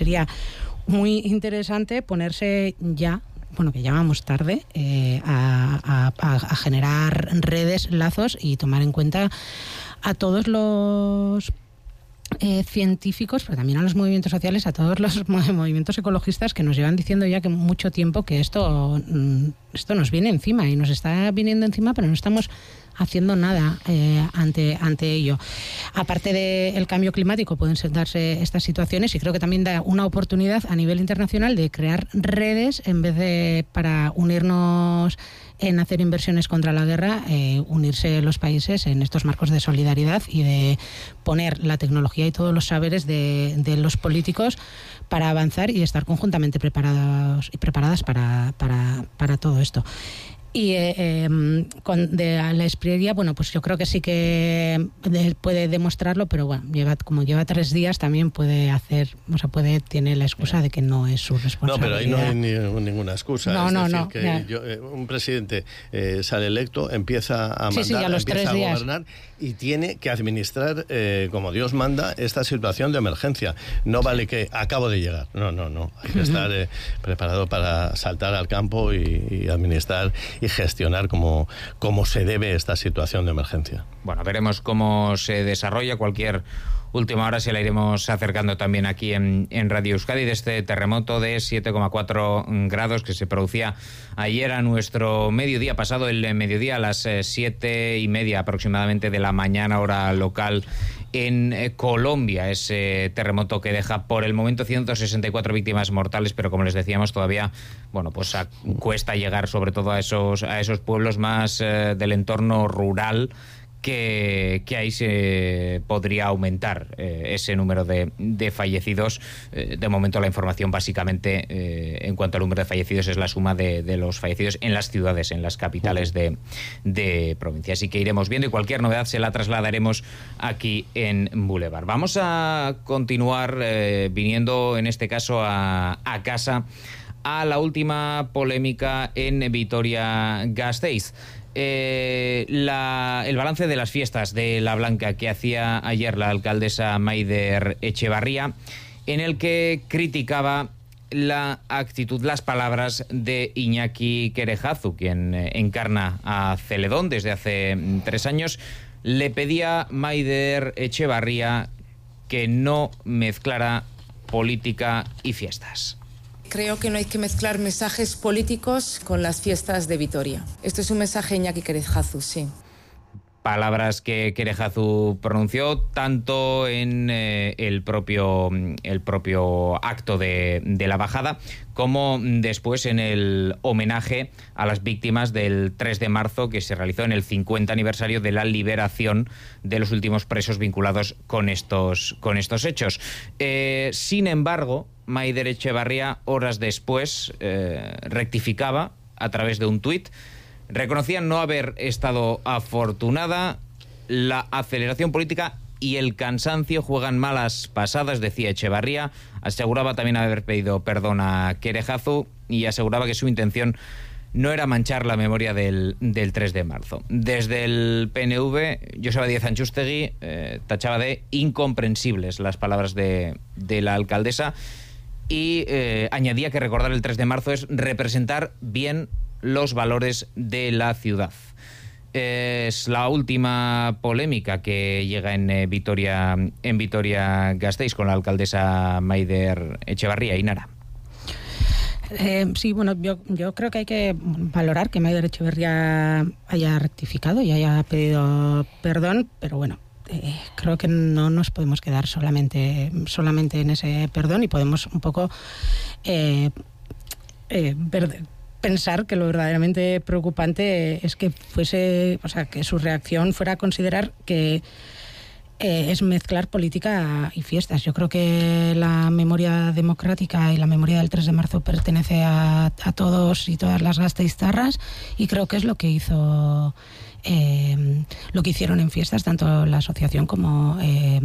sería muy interesante ponerse ya, bueno, que ya vamos tarde, a generar redes, lazos y tomar en cuenta a todos los científicos, pero también a los movimientos sociales, a todos los movimientos ecologistas que nos llevan diciendo ya que mucho tiempo que esto nos viene encima y nos está viniendo encima, pero no estamos haciendo nada ante ello. Aparte del cambio climático pueden darse estas situaciones y creo que también da una oportunidad a nivel internacional de crear redes en vez de para unirnos en hacer inversiones contra la guerra, unirse los países en estos marcos de solidaridad y de poner la tecnología y todos los saberes de los políticos para avanzar y estar conjuntamente preparados y preparadas para todo esto. Y de la Espriella, bueno, pues yo creo que sí que puede demostrarlo, pero bueno, como lleva 3 días también tiene la excusa de que no es su responsabilidad. No, pero ahí no hay ninguna excusa. No. Un presidente sale electo, empieza a mandar, empieza a gobernar y tiene que administrar como Dios manda esta situación de emergencia. No vale que acabo de llegar. No. Hay que estar preparado para saltar al campo y administrar y gestionar como se debe esta situación de emergencia. Bueno, veremos cómo se desarrolla. Cualquier última hora se la iremos acercando también aquí en Radio Euskadi de este terremoto de 7,4 grados que se producía ayer a nuestro mediodía, pasado el mediodía a las 7:30 aproximadamente de la mañana, hora local en Colombia. Ese terremoto que deja por el momento 164 víctimas mortales, pero como les decíamos todavía, bueno, pues cuesta llegar sobre todo a esos pueblos más del entorno rural, que ahí se podría aumentar ese número de fallecidos. De momento la información básicamente en cuanto al número de fallecidos es la suma de los fallecidos en las ciudades, en las capitales de provincia. Así que iremos viendo y cualquier novedad se la trasladaremos aquí en Boulevard. Vamos a continuar viniendo en este caso a casa a la última polémica en Vitoria-Gasteiz. El balance de las fiestas de La Blanca que hacía ayer la alcaldesa Maider Etxebarria, en el que criticaba la actitud, las palabras de Iñaki Querejazu, quien encarna a Celedón desde hace 3 años. Le pedía Maider Etxebarria que no mezclara política y fiestas. Creo que no hay que mezclar mensajes políticos con las fiestas de Vitoria. Esto es un mensaje de Iñaki Querejazu, sí. Palabras que Querejazu pronunció tanto en el propio acto de la bajada como después en el homenaje a las víctimas del 3 de marzo que se realizó en el 50 aniversario de la liberación de los últimos presos vinculados con estos hechos. Sin embargo, Maider Etxebarria, horas después, rectificaba a través de un tuit. Reconocía no haber estado afortunada, la aceleración política y el cansancio juegan malas pasadas, decía Etxebarria. Aseguraba también haber pedido perdón a Querejazu y aseguraba que su intención no era manchar la memoria del 3 de marzo. Desde el PNV, Joseba Díaz Antxustegi tachaba de incomprensibles las palabras de la alcaldesa y añadía que recordar el 3 de marzo es representar bien los valores de la ciudad. Es la última polémica que llega en Vitoria-Gasteiz con la alcaldesa Maider Etxebarria. Inara. Sí, bueno, yo creo que hay que valorar que Maider Etxebarria haya rectificado y haya pedido perdón, pero bueno, creo que no nos podemos quedar solamente en ese perdón y podemos un poco pensar que lo verdaderamente preocupante es que que su reacción fuera a considerar que es mezclar política y fiestas. Yo creo que la memoria democrática y la memoria del 3 de marzo pertenece a todos y todas las gasteiztarras y creo que es lo que hicieron en fiestas, tanto la asociación como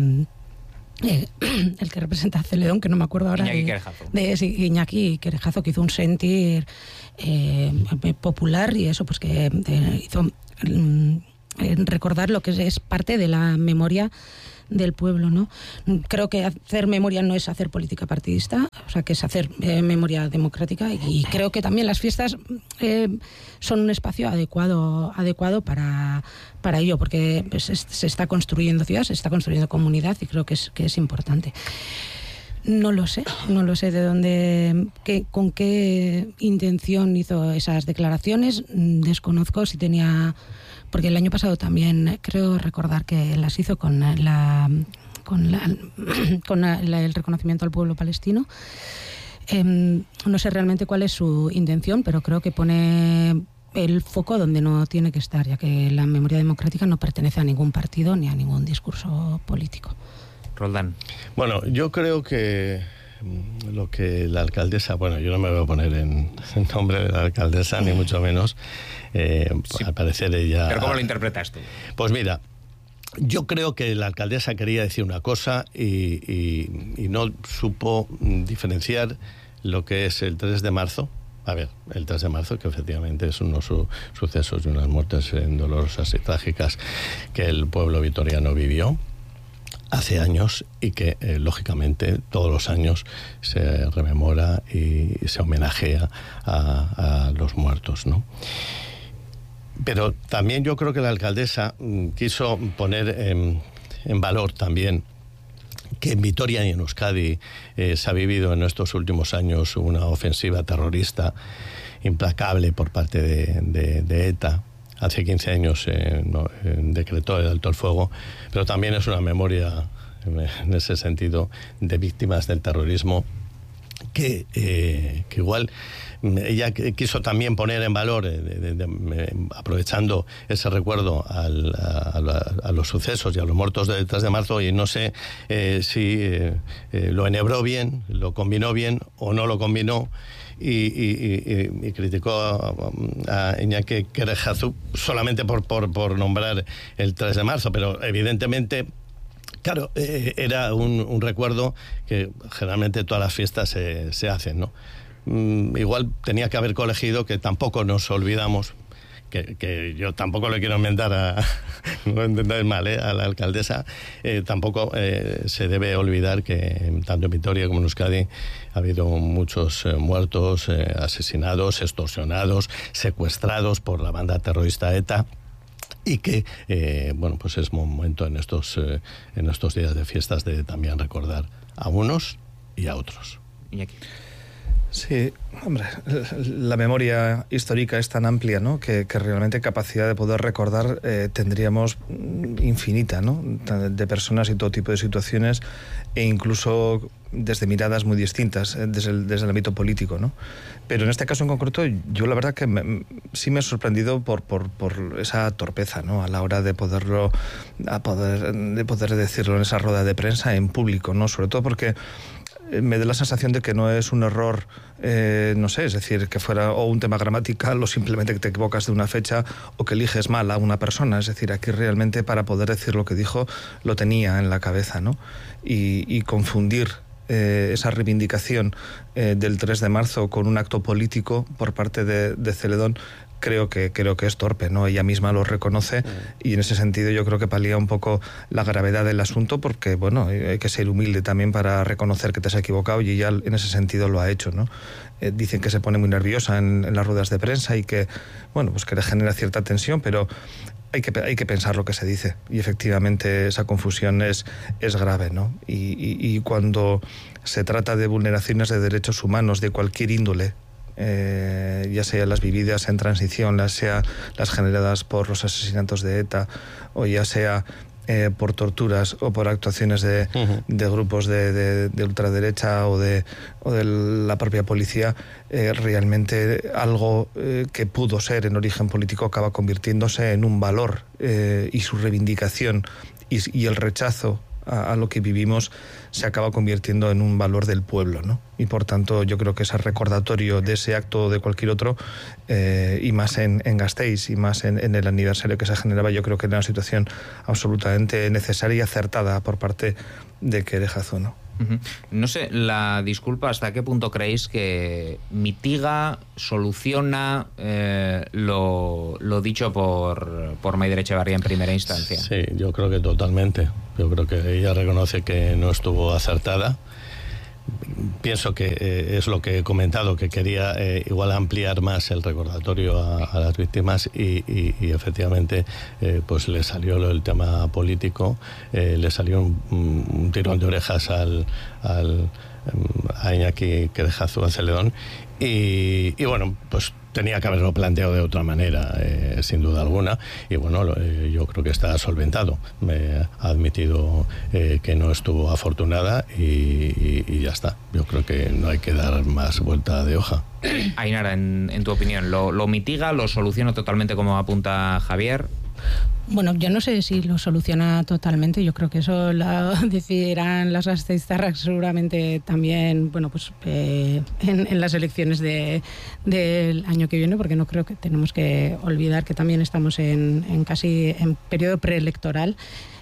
el que representa a Celedón, que no me acuerdo ahora. Iñaki Querejazu. Iñaki Querejazu, que hizo un sentir popular y eso, pues que hizo recordar lo que es parte de la memoria del pueblo, ¿no? Creo que hacer memoria no es hacer política partidista, o sea, que es hacer memoria democrática, y creo que también las fiestas son un espacio adecuado para ello, porque pues, se está construyendo ciudad, se está construyendo comunidad, y creo que es importante. No lo sé de dónde, con qué intención hizo esas declaraciones. Desconozco si tenía, porque el año pasado también creo recordar que las hizo con el reconocimiento al pueblo palestino. No sé realmente cuál es su intención, pero creo que pone el foco donde no tiene que estar, ya que la memoria democrática no pertenece a ningún partido ni a ningún discurso político. Roldán. Bueno, yo creo que lo que la alcaldesa, bueno, yo no me voy a poner en nombre de la alcaldesa, ni mucho menos, sí, al parecer ella... ¿Pero cómo lo interpretas tú? Pues mira, yo creo que la alcaldesa quería decir una cosa y no supo diferenciar lo que es el 3 de marzo. A ver, el 3 de marzo, que efectivamente es unos sucesos y unas muertes dolorosas y trágicas que el pueblo vitoriano vivió hace años, y que lógicamente todos los años se rememora y se homenajea a los muertos, ¿no? Pero también yo creo que la alcaldesa quiso poner en valor también que en Vitoria y en Euskadi se ha vivido en estos últimos años una ofensiva terrorista implacable por parte de ETA. Hace 15 años decretó el alto el fuego, pero también es una memoria, en ese sentido, de víctimas del terrorismo que igual ella quiso también poner en valor, aprovechando ese recuerdo a los sucesos y a los muertos del 3 de marzo, y no sé si lo enhebró bien, lo combinó bien o no lo combinó, y criticó a Iñaki Querejazu solamente por nombrar el 3 de marzo, pero evidentemente, claro, era un recuerdo que generalmente todas las fiestas se hacen, ¿no? Igual tenía que haber colegido que tampoco nos olvidamos, que yo tampoco le quiero enmendar no entendáis mal, a la alcaldesa, tampoco se debe olvidar que tanto en Vitoria como en Euskadi ha habido muchos muertos, asesinados, extorsionados, secuestrados por la banda terrorista ETA, y que bueno, pues es momento en estos días de fiestas de también recordar a unos y a otros. Iñaki. Sí, hombre, la memoria histórica es tan amplia, ¿no?, que realmente capacidad de poder recordar tendríamos infinita, ¿no?, de personas y todo tipo de situaciones, e incluso desde miradas muy distintas, desde el ámbito político, ¿no? Pero en este caso en concreto, yo la verdad que sí me he sorprendido por esa torpeza, ¿no?, a la hora de poder decirlo en esa rueda de prensa en público, ¿no? Sobre todo porque me da la sensación de que no es un error, no sé, es decir, que fuera o un tema gramatical o simplemente que te equivocas de una fecha o que eliges mal a una persona. Es decir, aquí realmente para poder decir lo que dijo lo tenía en la cabeza, ¿no? Y confundir esa reivindicación del 3 de marzo con un acto político por parte de Celedón, creo que es torpe, ¿no? Ella misma lo reconoce, y en ese sentido yo creo que palía un poco la gravedad del asunto, porque bueno, hay que ser humilde también para reconocer que te has equivocado, y ella en ese sentido lo ha hecho, ¿no? Dicen que se pone muy nerviosa en las ruedas de prensa y que, bueno, pues que le genera cierta tensión, pero hay que pensar lo que se dice, y efectivamente esa confusión es grave, ¿no? Y cuando se trata de vulneraciones de derechos humanos de cualquier índole, ya sea las vividas en transición, ya sea las generadas por los asesinatos de ETA, o ya sea por torturas o por actuaciones de grupos de ultraderecha o de la propia policía, realmente algo que pudo ser en origen político acaba convirtiéndose en un valor, y su reivindicación y el rechazo a lo que vivimos se acaba convirtiendo en un valor del pueblo, ¿no? Y por tanto yo creo que ese recordatorio de ese acto o de cualquier otro, y más en Gasteiz, y más en el aniversario que se generaba, yo creo que era una situación absolutamente necesaria y acertada por parte de Querejazu, ¿no? No sé, la disculpa, ¿hasta qué punto creéis que mitiga, soluciona lo dicho por Maider Echevarría en primera instancia? Sí, yo creo que totalmente. Yo creo que ella reconoce que no estuvo acertada. Pienso que es lo que he comentado, que quería igual ampliar más el recordatorio a las víctimas y efectivamente pues le salió el tema político, le salió un tirón de orejas a Iñaki Querejazu Aceledón y bueno, pues tenía que haberlo planteado de otra manera, sin duda alguna, y bueno, yo creo que está solventado. Me ha admitido que no estuvo afortunada y ya está. Yo creo que no hay que dar más vuelta de hoja. Ainara, en tu opinión, ¿lo mitiga, lo soluciona totalmente como apunta Javier? Bueno, yo no sé si lo soluciona totalmente. Yo creo que eso lo decidirán las gasteiztarras seguramente también, bueno, pues en las elecciones del año que viene, porque no creo que tenemos que olvidar que también estamos casi en periodo preelectoral.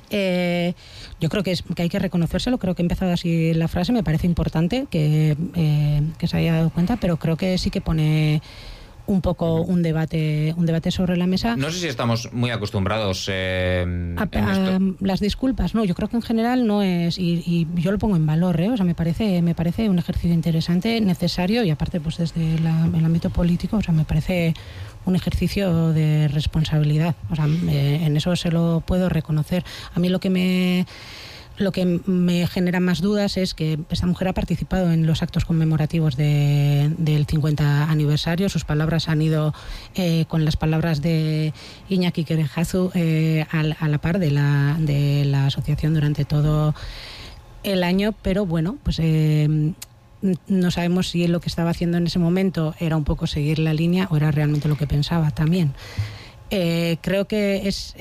Yo creo que hay que reconocérselo. Creo que he empezado así la frase. Me parece importante que se haya dado cuenta, pero creo que sí que pone un poco un debate sobre la mesa. No sé si estamos muy acostumbrados a las disculpas. No, yo creo que en general no es, y yo lo pongo en valor, o sea, me parece un ejercicio interesante, necesario, y aparte pues desde el ámbito político, o sea, me parece un ejercicio de responsabilidad. O sea, en eso se lo puedo reconocer. A mí lo que me genera más dudas es que esta mujer ha participado en los actos conmemorativos del 50 aniversario. Sus palabras han ido con las palabras de Iñaki Querejazu a la par de la asociación durante todo el año, pero bueno, pues no sabemos si lo que estaba haciendo en ese momento era un poco seguir la línea o era realmente lo que pensaba también. Creo que es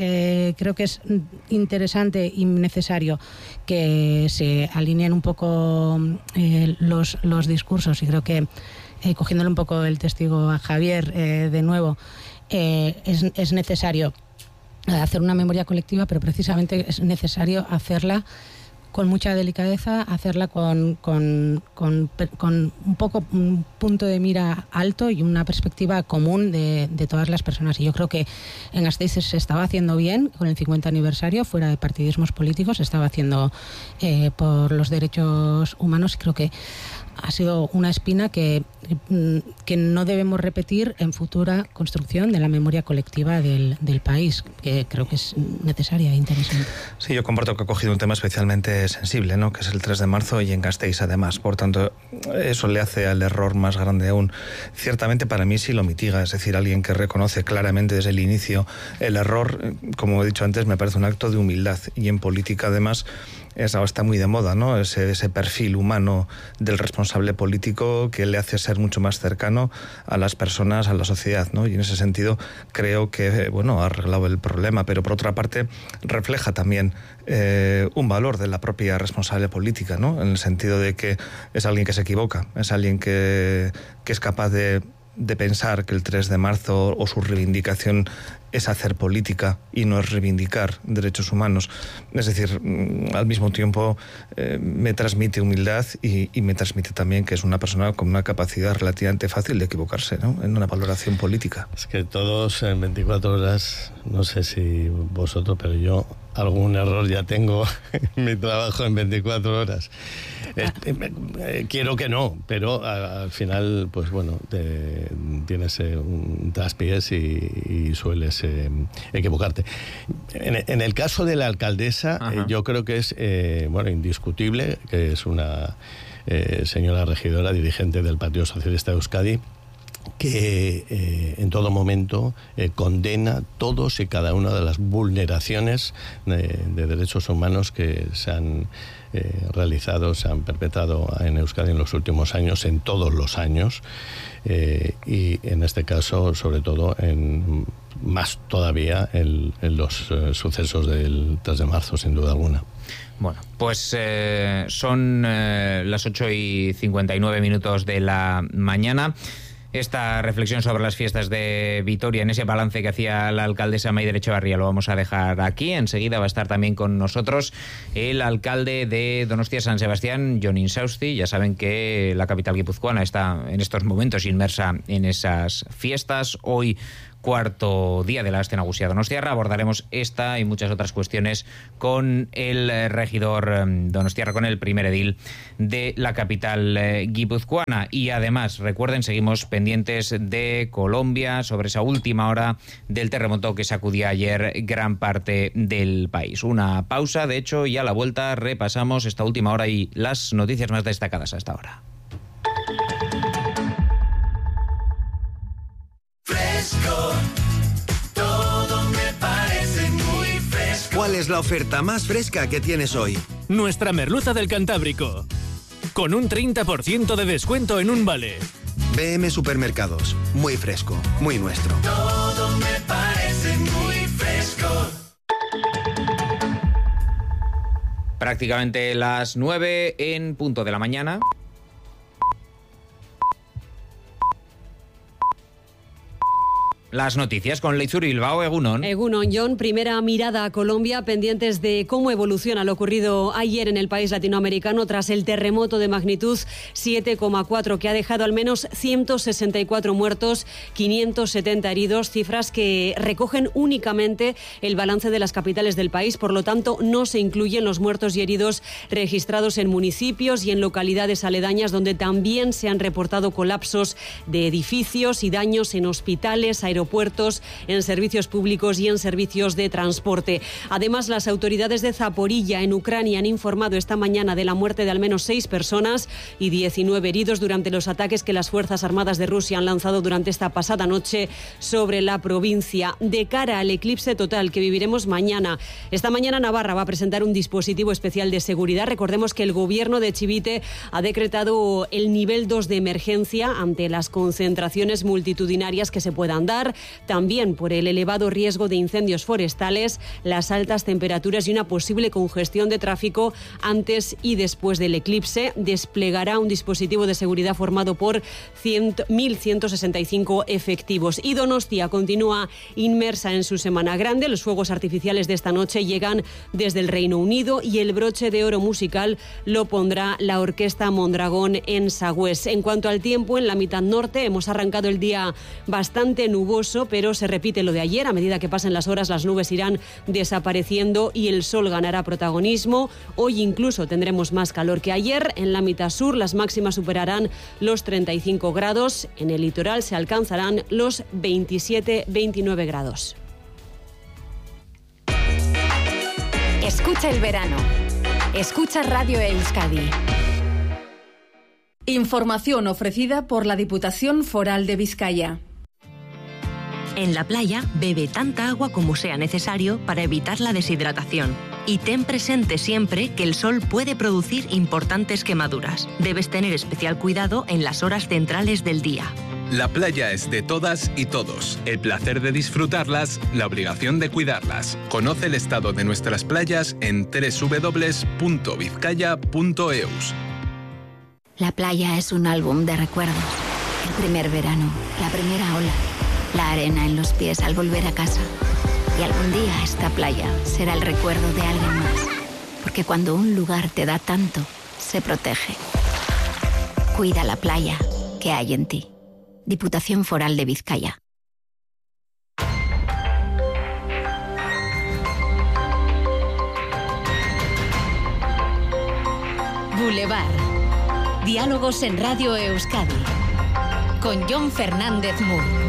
interesante y necesario que se alineen un poco los discursos, y creo que cogiéndole un poco el testigo a Javier de nuevo, es necesario hacer una memoria colectiva, pero precisamente es necesario hacerla con mucha delicadeza, hacerla con un poco un punto de mira alto y una perspectiva común de todas las personas. Y yo creo que en Gasteiz se estaba haciendo bien con el 50 aniversario, fuera de partidismos políticos, se estaba haciendo por los derechos humanos, y creo que ha sido una espina que no debemos repetir en futura construcción de la memoria colectiva del país, que creo que es necesaria e interesante. Sí, yo comparto que ha cogido un tema especialmente sensible, ¿no?, que es el 3 de marzo y en Gasteiz además. Por tanto, eso le hace al error más grande aún. Ciertamente para mí sí lo mitiga, es decir, alguien que reconoce claramente desde el inicio el error, como he dicho antes, me parece un acto de humildad, y en política además está muy de moda, ¿no?, ese perfil humano del responsable político que le hace ser mucho más cercano a las personas, a la sociedad, ¿no? Y en ese sentido creo que, bueno, ha arreglado el problema, pero por otra parte refleja también un valor de la propia responsable política, ¿no?, en el sentido de que es alguien que se equivoca, es alguien que es capaz de pensar que el 3 de marzo o su reivindicación es hacer política y no es reivindicar derechos humanos. Es decir, al mismo tiempo me transmite humildad y me transmite también que es una persona con una capacidad relativamente fácil de equivocarse, ¿no?, en una valoración política. Es que todos en 24 horas, no sé si vosotros, pero yo algún error ya tengo en mi trabajo en 24 horas. Quiero que no, pero al final, pues bueno, tienes un traspiés y sueles equivocarte. En el caso de la alcaldesa, yo creo que es indiscutible que es una señora regidora, dirigente del Partido Socialista de Euskadi, que en todo momento condena todos y cada una de las vulneraciones de derechos humanos que se han realizado, se han perpetrado en Euskadi en los últimos años, en todos los años, y en este caso, sobre todo, más todavía en los sucesos del 3 de marzo, sin duda alguna. Bueno, pues son las 8:59 de la mañana. esta reflexión sobre las fiestas de Vitoria en ese balance que hacía la alcaldesa Maider Etxebarria. Lo vamos a dejar aquí. Enseguida va a estar también con nosotros el alcalde de Donostia San Sebastián, Jon Insausti. Ya saben que la capital guipuzcoana está en estos momentos inmersa en esas fiestas. Hoy, cuarto día de la Aste Nagusia donostiarra. Abordaremos esta y muchas otras cuestiones con el regidor donostiarra, con el primer edil de la capital guipuzcoana. Y además, recuerden, seguimos pendientes de Colombia sobre esa última hora del terremoto que sacudía ayer gran parte del país. Una pausa, de hecho, y a la vuelta repasamos esta última hora y las noticias más destacadas hasta ahora. Todo me parece muy fresco. ¿Cuál es la oferta más fresca que tienes hoy? Nuestra merluza del Cantábrico, con un 30% de descuento en un vale. BM Supermercados, muy fresco, muy nuestro. Todo me parece muy fresco. Prácticamente las 9 en punto de la mañana. Las noticias con Leitzur Bilbao. Egunon. Egunon, Jon. Primera mirada a Colombia, pendientes de cómo evoluciona lo ocurrido ayer en el país latinoamericano tras el terremoto de magnitud 7,4 que ha dejado al menos 164 muertos, 570 heridos, cifras que recogen únicamente el balance de las capitales del país. Por lo tanto, no se incluyen los muertos y heridos registrados en municipios y en localidades aledañas, donde también se han reportado colapsos de edificios y daños en hospitales, aeropuertos, en servicios públicos y en servicios de transporte. Además, las autoridades de Zaporilla, en Ucrania, han informado esta mañana de la muerte de al menos 6 personas y 19 heridos durante los ataques que las Fuerzas Armadas de Rusia han lanzado durante esta pasada noche sobre la provincia. De cara al eclipse total que viviremos mañana, esta mañana Navarra va a presentar un dispositivo especial de seguridad. Recordemos que el gobierno de Chivite ha decretado el nivel 2 de emergencia ante las concentraciones multitudinarias que se puedan dar, también por el elevado riesgo de incendios forestales, las altas temperaturas y una posible congestión de tráfico antes y después del eclipse. Desplegará un dispositivo de seguridad formado por 1.165 efectivos. Y Donostia continúa inmersa en su Semana Grande. Los fuegos artificiales de esta noche llegan desde el Reino Unido y el broche de oro musical lo pondrá la Orquesta Mondragón en Sagüés. En cuanto al tiempo, en la mitad norte hemos arrancado el día bastante nuboso, pero se repite lo de ayer. A medida que pasen las horas, las nubes irán desapareciendo y el sol ganará protagonismo. Hoy incluso tendremos más calor que ayer. En la mitad sur las máximas superarán los 35 grados. En el litoral se alcanzarán los 27-29 grados. Escucha el verano. Escucha Radio Euskadi. Información ofrecida por la Diputación Foral de Vizcaya. En la playa, bebe tanta agua como sea necesario para evitar la deshidratación. Y ten presente siempre que el sol puede producir importantes quemaduras. Debes tener especial cuidado en las horas centrales del día. La playa es de todas y todos. El placer de disfrutarlas, la obligación de cuidarlas. Conoce el estado de nuestras playas en www.vizcaya.eus. La playa es un álbum de recuerdos. El primer verano, la primera ola, la arena en los pies al volver a casa. Y algún día esta playa será el recuerdo de alguien más. Porque cuando un lugar te da tanto, se protege. Cuida la playa que hay en ti. Diputación Foral de Vizcaya. Boulevard. Diálogos en Radio Euskadi. Con Jon Fernández Mur.